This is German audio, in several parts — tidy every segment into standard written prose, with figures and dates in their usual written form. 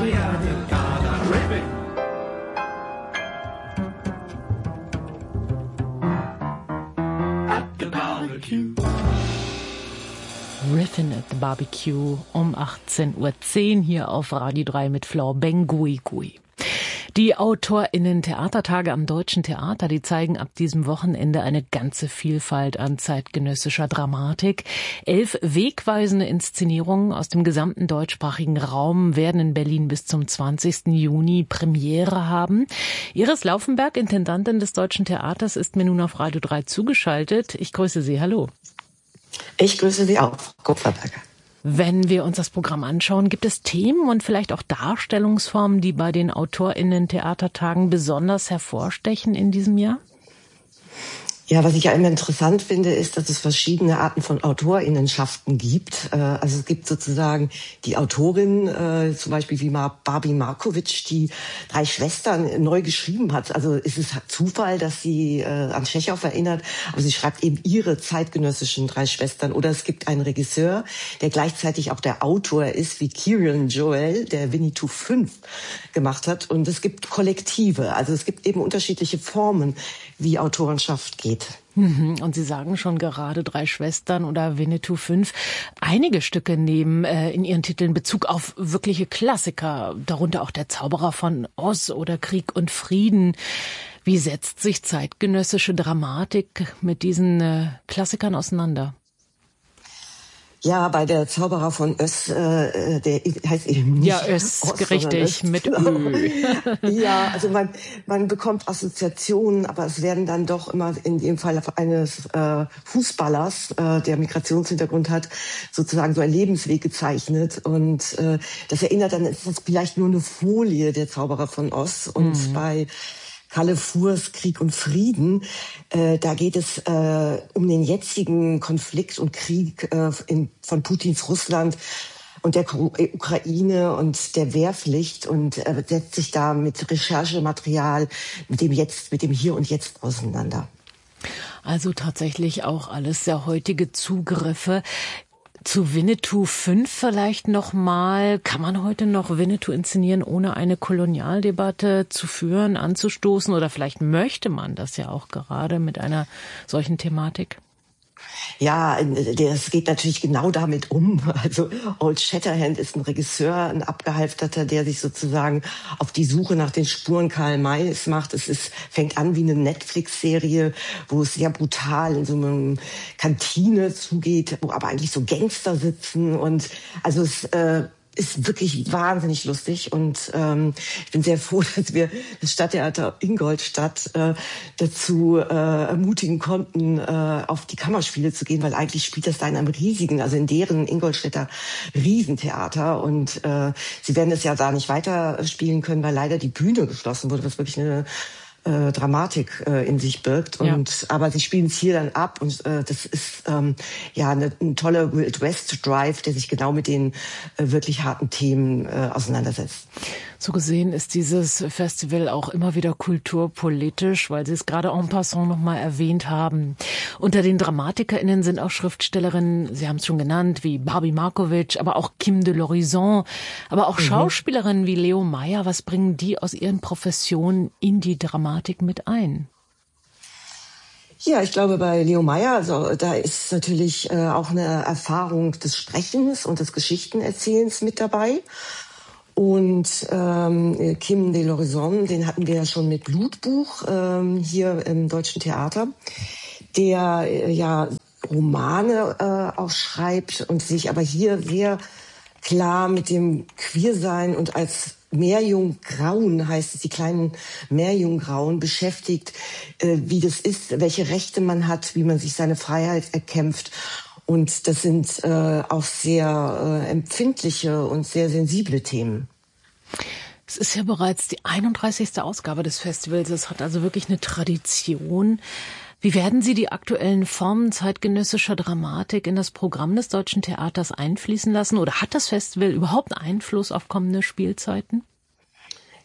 yeah, you gotta rip it. At the barbecue. Riffin at the Barbecue um 18:10 Uhr hier auf Radio 3 mit Florben Gui Gui. Die AutorInnen-Theatertage am Deutschen Theater, die zeigen ab diesem Wochenende eine ganze Vielfalt an zeitgenössischer Dramatik. 11 wegweisende Inszenierungen aus dem gesamten deutschsprachigen Raum werden in Berlin bis zum 20. Juni Premiere haben. Iris Laufenberg, Intendantin des Deutschen Theaters, ist mir nun auf Radio 3 zugeschaltet. Ich grüße Sie. Hallo. Ich grüße Sie auch, Kupferberger. Wenn wir uns das Programm anschauen, gibt es Themen und vielleicht auch Darstellungsformen, die bei den AutorInnen-Theatertagen besonders hervorstechen in diesem Jahr? Ja, was ich ja immer interessant finde, ist, dass es verschiedene Arten von AutorInnenschaften gibt. Also es gibt sozusagen die Autorin, zum Beispiel wie Barbie Markovic, die 3 Schwestern neu geschrieben hat. Also es ist Zufall, dass sie an Tschechow erinnert, aber sie schreibt eben ihre zeitgenössischen 3 Schwestern. Oder es gibt einen Regisseur, der gleichzeitig auch der Autor ist, wie Ciarán Joel, der Winnetou 5 gemacht hat. Und es gibt Kollektive, also es gibt eben unterschiedliche Formen, wie Autorenschaft geht. Und Sie sagen schon gerade 3 Schwestern oder Winnetou 5. Einige Stücke nehmen in ihren Titeln Bezug auf wirkliche Klassiker, darunter auch Der Zauberer von Oz oder Krieg und Frieden. Wie setzt sich zeitgenössische Dramatik mit diesen Klassikern auseinander? Ja, bei der Zauberer von Oz, der heißt eben nicht Oz, Oz, richtig, mit Ö. Ja, also man bekommt Assoziationen, aber es werden dann doch immer in dem Fall eines Fußballers, der Migrationshintergrund hat, sozusagen so ein Lebensweg gezeichnet. Und das erinnert dann, es ist vielleicht nur eine Folie, der Zauberer von Oz. Und bei Kalle Fuhrs Krieg und Frieden, da geht es um den jetzigen Konflikt und Krieg von Putins Russland und der Ukraine und der Wehrpflicht und setzt sich da mit Recherchematerial, mit dem Hier und Jetzt auseinander. Also tatsächlich auch alles sehr heutige Zugriffe. Zu Winnetou 5 vielleicht noch mal. Kann man heute noch Winnetou inszenieren, ohne eine Kolonialdebatte zu führen, anzustoßen? Oder vielleicht möchte man das ja auch gerade mit einer solchen Thematik? Ja, es geht natürlich genau damit um. Also Old Shatterhand ist ein Regisseur, ein Abgehalfterter, der sich sozusagen auf die Suche nach den Spuren Karl Mays macht. Fängt an wie eine Netflix-Serie, wo es sehr brutal in so einer Kantine zugeht, wo aber eigentlich so Gangster sitzen. Und also es ist wirklich wahnsinnig lustig und ich bin sehr froh, dass wir das Stadttheater Ingolstadt dazu ermutigen konnten, auf die Kammerspiele zu gehen, weil eigentlich spielt das da in einem riesigen, also in deren Ingolstädter Riesentheater und sie werden es ja da nicht weiter spielen können, weil leider die Bühne geschlossen wurde, was wirklich eine Dramatik in sich birgt. Aber sie spielen es hier dann ab und das ist ein toller Wild West Drive, der sich genau mit den wirklich harten Themen auseinandersetzt. So gesehen ist dieses Festival auch immer wieder kulturpolitisch, weil Sie es gerade en passant nochmal erwähnt haben. Unter den DramatikerInnen sind auch Schriftstellerinnen, Sie haben es schon genannt, wie Barbie Markovic, aber auch Kim de l'Horizon, aber auch Schauspielerinnen wie Leo Meyer. Was bringen die aus ihren Professionen in die Dramatik mit ein? Ja, ich glaube bei Leo Meyer, also da ist natürlich auch eine Erfahrung des Sprechens und des Geschichtenerzählens mit dabei. Und Kim de l'Horizon, den hatten wir ja schon mit Blutbuch hier im Deutschen Theater, der Romane auch schreibt und sich aber hier sehr klar mit dem Queersein und als Meerjunggrauen, heißt es, die kleinen Meerjunggrauen, beschäftigt, wie das ist, welche Rechte man hat, wie man sich seine Freiheit erkämpft. Und das sind auch sehr empfindliche und sehr sensible Themen. Es ist ja bereits die 31. Ausgabe des Festivals. Es hat also wirklich eine Tradition. Wie werden Sie die aktuellen Formen zeitgenössischer Dramatik in das Programm des Deutschen Theaters einfließen lassen? Oder hat das Festival überhaupt Einfluss auf kommende Spielzeiten?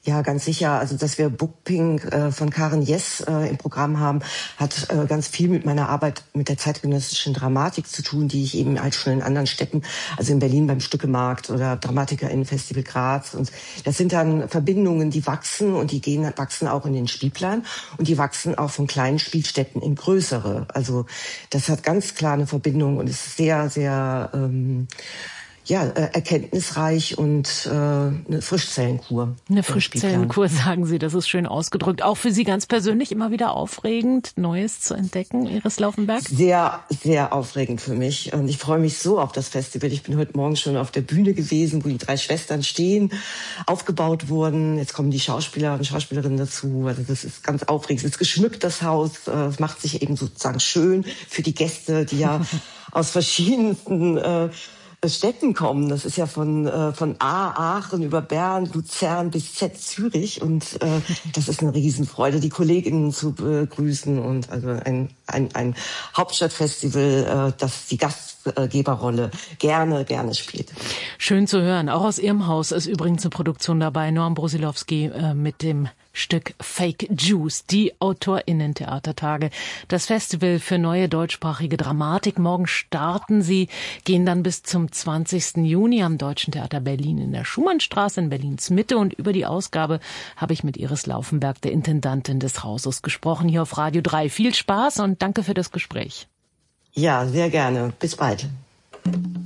Ja, ganz sicher. Also, dass wir Bookpink von Karen Jess im Programm haben, hat ganz viel mit meiner Arbeit mit der zeitgenössischen Dramatik zu tun, die ich eben halt schon in anderen Städten, also in Berlin beim Stückemarkt oder DramatikerInnen-Festival Graz. Und das sind dann Verbindungen, die wachsen und die wachsen auch in den Spielplan und die wachsen auch von kleinen Spielstätten in größere. Also das hat ganz klar eine Verbindung und ist sehr, sehr erkenntnisreich und eine Frischzellenkur. Eine Frischzellenkur, sagen Sie, das ist schön ausgedrückt. Auch für Sie ganz persönlich immer wieder aufregend, Neues zu entdecken, Iris Laufenberg? Sehr, sehr aufregend für mich. Und ich freue mich so auf das Festival. Ich bin heute Morgen schon auf der Bühne gewesen, wo die 3 Schwestern stehen, aufgebaut wurden. Jetzt kommen die Schauspieler und Schauspielerinnen dazu. Also das ist ganz aufregend. Es ist geschmückt, das Haus. Es macht sich eben sozusagen schön für die Gäste, die ja aus verschiedensten Städten kommen. Das ist ja von A, Aachen über Bern, Luzern bis Z, Zürich. Und das ist eine Riesenfreude, die KollegInnen zu begrüßen. Und also ein Hauptstadtfestival, das die Gastgeberrolle gerne spielt. Schön zu hören. Auch aus Ihrem Haus ist übrigens eine Produktion dabei. Norm Brusilowski mit dem Stück Fake Juice, die AutorInnen-Theatertage. Das Festival für neue deutschsprachige Dramatik. Morgen starten sie, gehen dann bis zum 20. Juni am Deutschen Theater Berlin in der Schumannstraße in Berlins Mitte. Und über die Ausgabe habe ich mit Iris Laufenberg, der Intendantin des Hauses, gesprochen, hier auf Radio 3. Viel Spaß und danke für das Gespräch. Ja, sehr gerne. Bis bald.